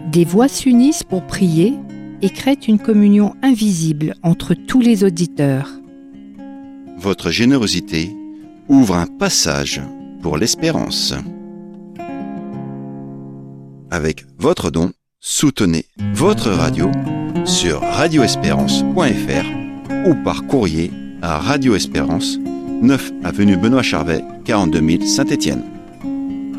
Des voix s'unissent pour prier et créent une communion invisible entre tous les auditeurs. Votre générosité ouvre un passage pour l'espérance. Avec votre don, soutenez votre radio sur radioespérance.fr ou par courrier à Radio Espérance, 9 avenue Benoît Charvet, 42 000 Saint-Étienne.